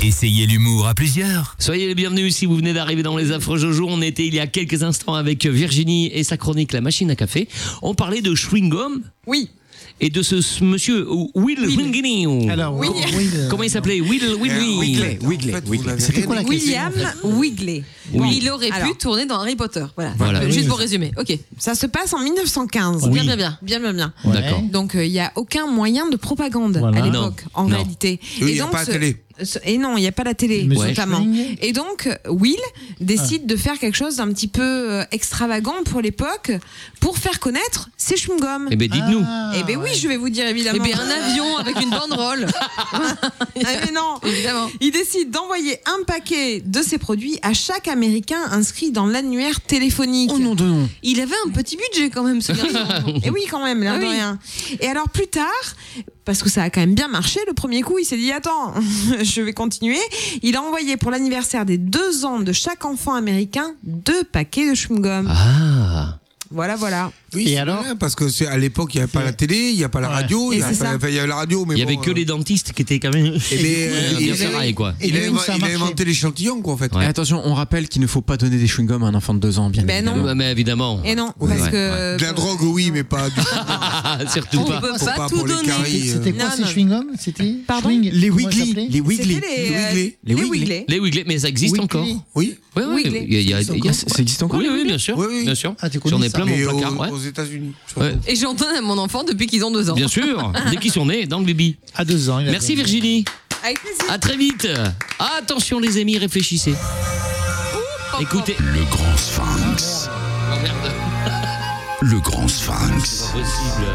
Essayez l'humour à plusieurs. Soyez les bienvenus si vous venez d'arriver dans les Affreux Jojo. On était il y a quelques instants avec Virginie et sa chronique La Machine à Café. On parlait de chewing-gum. Oui. Et de ce monsieur Will Wingini. Alors, Oui. Comment il s'appelait? Wiggly. C'était quoi la question William Wigley. Oui. Il aurait pu Alors. tourner dans Harry Potter. Voilà. Voilà. Juste pour résumer. Ok. Ça se passe en 1915. Oui. Bien. D'accord. Donc il n'y a aucun moyen de propagande Voilà. à l'époque, en Non. réalité. Oui, Et il n'y a donc, pas la télé. Et non, il n'y a pas la télé, Monsieur notamment. Schwing. Et donc, Will décide de faire quelque chose d'un petit peu extravagant pour l'époque, pour faire connaître ses chewing-gums. Eh ben dites-nous. Eh ben oui, je vais vous dire Eh évidemment. bien, un avion avec une banderole. Ah mais non. Évidemment. Il décide d'envoyer un paquet de ses produits à chaque Américain inscrit dans l'annuaire téléphonique. Oh non de non. Il avait un petit budget quand même, ce garçon. Et oui, quand même, l'air Ah de oui. rien. Et alors plus tard, parce que ça a quand même bien marché, le premier coup, il s'est dit attends, je vais continuer. Il a envoyé pour l'anniversaire des 2 ans de chaque enfant américain 2 paquets de chewing-gum. Ah. Voilà. Oui, Et c'est alors bien, parce que à l'époque, il n'y avait pas la télé, il n'y a pas la Ouais. radio, il y Et a c'est ça. enfin, il y avait la radio, mais Il y avait bon, que les dentistes qui étaient quand même bien ferraillés, quoi. Et Il a, Lune, ça a il a marché. inventé l'échantillon, quoi, en fait. Ouais. Et attention, on rappelle qu'il ne faut pas donner des chewing-gums à un enfant de 2 ans, bien Ben non. évidemment. Mais évidemment. Et non, Ouais. parce que De la drogue, oui, mais pas du Surtout On pas. peut faut pas pas tout pour les donner. caries. C'était quoi Non, ces non. chewing-gums? C'était Pardon Schwing, Les comment ça Wiggly, s'appelait les Wiggly. c'était les Wiggly. les Wiggly. Wiggly. Les Wiggly, mais ça existe Wiggly. encore. Oui, Oui, Wiggly. il y a- Ça existe encore? Oui, bien sûr. Oui, oui. Bien sûr. Ah, tu J'en connais ai ça. plein mais mon placard. aux États-Unis. Ouais. Et j'en donne à mon enfant depuis qu'ils ont 2 ans. Bien sûr. Dès qu'ils sont nés, dans le bibi. À 2 ans. il a Merci donné. Virginie. Avec plaisir. À très vite. Attention les amis, réfléchissez. Écoutez. Le grand sphinx. Oh merde. Le grand sphinx. Possible.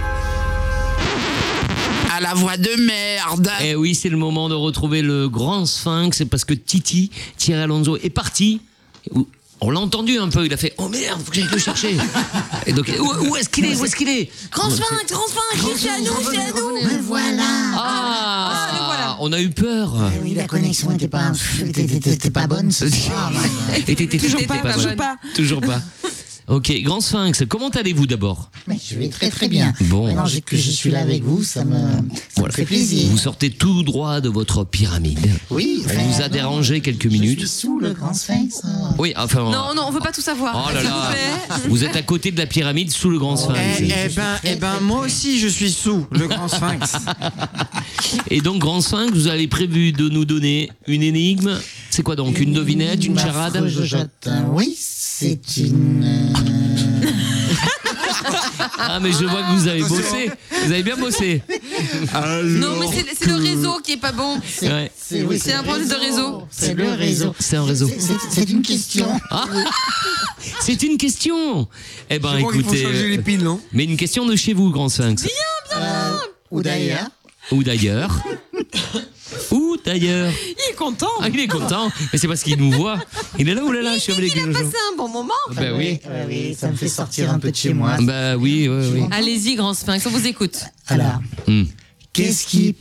À la voix de merde. Eh oui, c'est le moment de retrouver le grand sphinx. C'est parce que Titi, Thierry Alonso, est parti. On l'a entendu un peu. Il a fait oh merde, faut que j'aille le chercher. Et donc où est-ce qu'il est? Où est-ce qu'il est? Grand sphinx, c'est à nous, c'est à nous. Me voilà. Ah, on a eu peur. Oui, la connexion n'était pas bonne ce soir. Toujours pas. Toujours pas. Ok, grand sphinx, comment allez-vous d'abord? Mais je vais très très bien. Bon. Maintenant que je suis là avec vous, ça me fait plaisir. Vous sortez tout droit de votre pyramide. Oui. On vous a dérangé quelques Je suis minutes. sous le grand sphinx. Oui, enfin. Non, on veut pas tout savoir. Oh là S'il là. vous plaît. Vous êtes à côté de la pyramide sous le grand sphinx. Eh ben, moi aussi, je suis sous le grand sphinx. Et donc, grand sphinx, vous avez prévu de nous donner une énigme. C'est quoi donc? Une devinette, une charade? Oui, c'est une. Ah, mais je vois que vous avez bossé. Vous avez bien bossé. Non, mais c'est le réseau qui est pas bon. Ouais. C'est un problème de réseau. C'est le réseau. C'est un réseau. C'est une question. Ah, c'est une question. Eh ben, Je crois qu'il faut changer les écoutez. piles, non? Mais une question de chez vous, grand sphinx. Ou d'ailleurs. Ou d'ailleurs. Ou d'ailleurs. Il est content. Ah, il est content. Mais c'est parce qu'il nous voit. Il est là, oulala, je suis avec Il a les passé un bon moment. Bah oui. Oui, ça me fait sortir un peu de chez moi. Bah oui, oui, oui. Allez-y, grand sphinx, on vous écoute. Alors, Hmm. qu'est-ce qui